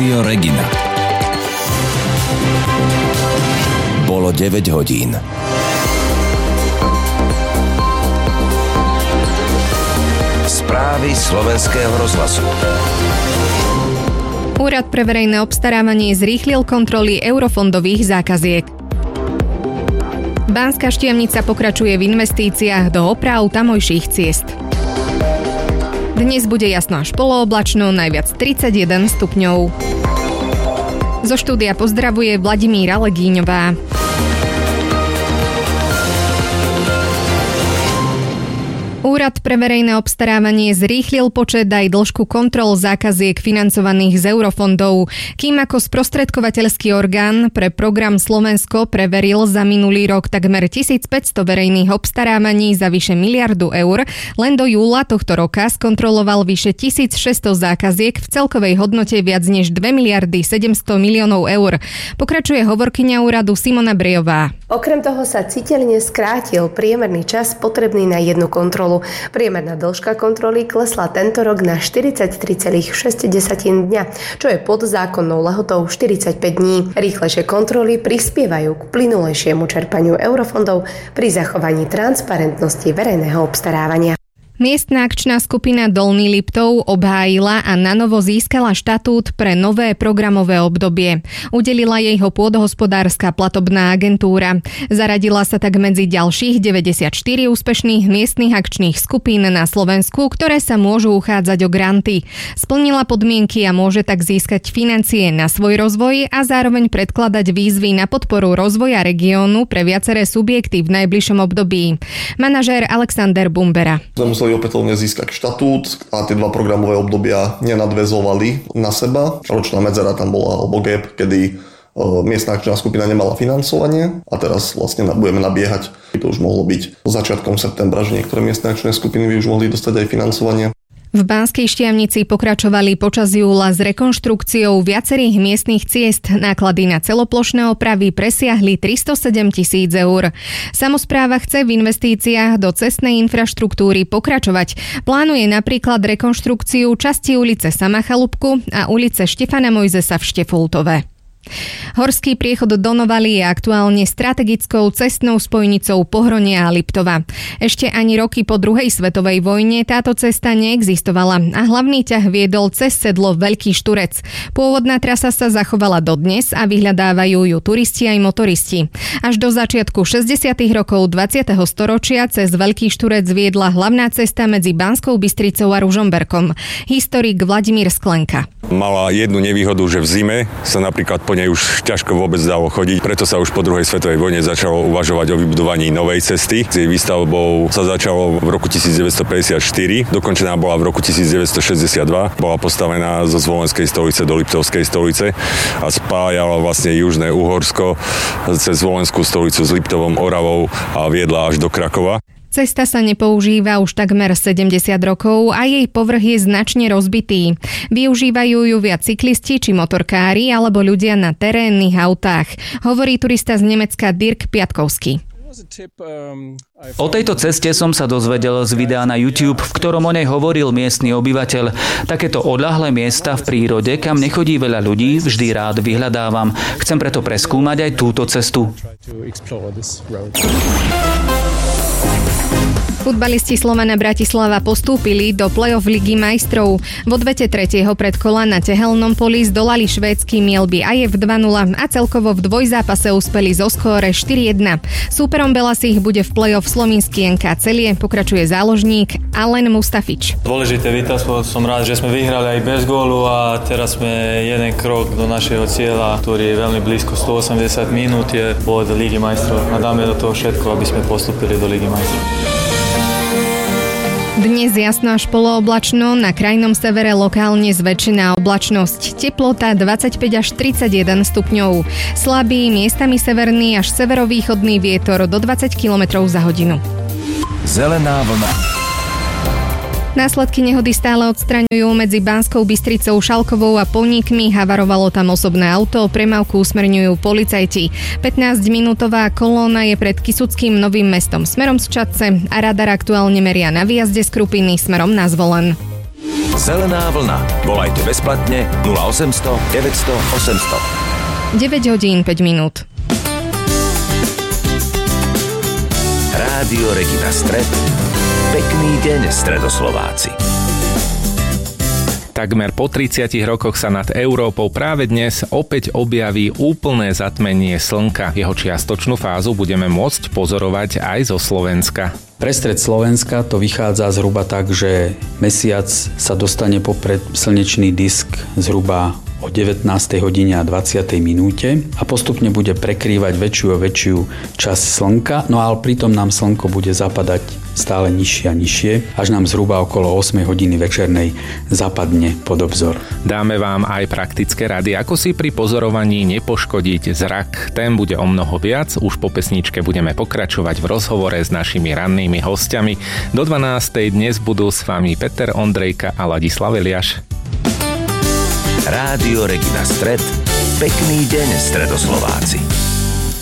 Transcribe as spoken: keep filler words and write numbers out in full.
Rádio Regina. Bolo deväť hodín. Správy slovenského rozhlasu. Úrad pre verejné obstarávanie zrýchlil kontroly eurofondových zákaziek. Banská Štiavnica pokračuje v investíciách do oprav tamojších ciest. Dnes bude jasno až polooblačno, najviac tridsaťjeden stupňov. Zo štúdia pozdravuje Vladimíra Legíňová. Úrad pre verejné obstarávanie zrýchlil počet aj dĺžku kontrol zákaziek financovaných z eurofondov, kým ako sprostredkovateľský orgán pre program Slovensko preveril za minulý rok takmer tisícpäťsto verejných obstarávaní za vyše miliardu eur, len do júla tohto roka skontroloval vyše tisícšesťsto zákaziek v celkovej hodnote viac než dve miliardy sedemsto miliónov eur. Pokračuje hovorkyňa úradu Simona Brejová. Okrem toho sa citeľne skrátil priemerný čas potrebný na jednu kontrolu. Priemerná dĺžka kontroly klesla tento rok na štyridsaťtri celé šesť dňa, čo je pod zákonnou lehotou štyridsaťpäť dní. Rýchlejšie kontroly prispievajú k plynulejšiemu čerpaniu eurofondov pri zachovaní transparentnosti verejného obstarávania. Miestna akčná skupina Dolný Liptov obhájila a nanovo získala štatút pre nové programové obdobie. Udelila jej ho pôdohospodárska platobná agentúra. Zaradila sa tak medzi ďalších deväťdesiatštyri úspešných miestnych akčných skupín na Slovensku, ktoré sa môžu uchádzať o granty. Splnila podmienky a môže tak získať financie na svoj rozvoj a zároveň predkladať výzvy na podporu rozvoja regiónu pre viaceré subjekty v najbližšom období. Manažér Alexander Bumbera. Museli opätovne získať štatút a tie dva programové obdobia nenadväzovali na seba. Ročná medzera tam bola, alebo gap, kedy miestna akčná skupina nemala financovanie a teraz vlastne budeme nabiehať. To už mohlo byť začiatkom septembra, že niektoré miestne akčné skupiny by už mohli dostať aj financovanie. V Banskej Štiavnici pokračovali počas júla s rekonštrukciou viacerých miestnych ciest. Náklady na celoplošné opravy presiahli tristosedem tisíc eur. Samospráva chce v investíciách do cestnej infraštruktúry pokračovať. Plánuje napríklad rekonštrukciu časti ulice Samachalúbku a ulice Štefana Mojzesa v Štefultove. Horský priechod do Novaly je aktuálne strategickou cestnou spojnicou Pohronia a Liptova. Ešte ani roky po druhej svetovej vojne táto cesta neexistovala a hlavný ťah viedol cez sedlo Veľký Šturec. Pôvodná trasa sa zachovala dodnes a vyhľadávajú ju turisti aj motoristi. Až do začiatku šesťdesiatych rokov dvadsiateho storočia cez Veľký Šturec viedla hlavná cesta medzi Banskou Bystricou a Ružomberkom. Historik Vladimír Sklenka. Mala jednu nevýhodu, že v zime sa napríklad po nej už ťažko vôbec dalo chodiť, preto sa už po druhej svetovej vojne začalo uvažovať o vybudovaní novej cesty. S jej výstavbou sa začalo v roku tisícdeväťstopäťdesiatštyri, dokončená bola v roku tisícdeväťstošesťdesiatdva, bola postavená zo Zvolenskej stolice do Liptovskej stolice a spájala vlastne južné Uhorsko cez Zvolenskú stolicu s Liptovom, Oravou a viedla až do Krakova. Cesta sa nepoužíva už takmer sedemdesiat rokov a jej povrch je značne rozbitý. Využívajú ju viac cyklisti či motorkári alebo ľudia na terénnych autách, hovorí turista z Nemecka Dirk Piatkovský. O tejto ceste som sa dozvedel z videa na YouTube, v ktorom o nej hovoril miestny obyvateľ. Takéto odľahlé miesta v prírode, kam nechodí veľa ľudí, vždy rád vyhľadávam. Chcem preto preskúmať aj túto cestu. Futbalisti Slovana Bratislava postúpili do play-off Ligy majstrov. V odvete tretieho predkola na tehelnom poli zdolali švédsky Mjällby Ajev dva nula a celkovo v dvojzápase uspeli zo skóre štyri jedna. Súperom Belasich bude v play-off slovinský en ká Celie, pokračuje záložník Alen Mustafič. Dôležité víťazstvo, som rád, že sme vyhrali aj bez gólu a teraz sme jeden krok do našeho cieľa, ktorý je veľmi blízko stoosemdesiat minút je od Ligy majstrov a dáme do toho všetko, aby sme postúpili do Ligy majstrov. Dnes jasno až polooblačno, na krajnom severe lokálne zväčšená oblačnosť. Teplota dvadsaťpäť až tridsaťjeden stupňov. Slabý, miestami severný až severovýchodný vietor do dvadsať kilometrov za hodinu. Zelená vlna. Následky nehody stále odstraňujú medzi Banskou Bystricou, Šalkovou a Poníkmi. Havarovalo tam osobné auto, premávku usmerňujú policajti. pätnásťminútová kolóna je pred Kysuckým Novým Mestom smerom z Čadce a radar aktuálne meria na výjazde z Krupiny smerom na Zvolen. Zelená vlna. Volajte bezplatne nula osemsto deväťsto osemsto. deväť hodín päť minút. Rádio Regina Stred. Pekný deň, Stredoslováci. Takmer po tridsiatich rokoch sa nad Európou práve dnes opäť objaví úplné zatmenie slnka. Jeho čiastočnú fázu budeme môcť pozorovať aj zo Slovenska. Pre stred Slovenska to vychádza zhruba tak, že mesiac sa dostane popred slnečný disk zhruba o devätnástej hodine a dvadsiatej minúte a postupne bude prekrývať väčšiu a väčšiu časť slnka, no ale pritom nám slnko bude zapadať stále nižšie a nižšie, až nám zhruba okolo ôsmej hodiny večernej zapadne pod obzor. Dáme vám aj praktické rady, ako si pri pozorovaní nepoškodiť zrak. Ten bude o mnoho viac, už po pesničke budeme pokračovať v rozhovore s našimi rannými hostiami. Do dvanástej dnes budú s vami Peter Ondrejka a Ladislav Eliáš. Rádio Regina Stred. Pekný deň, Stredoslováci.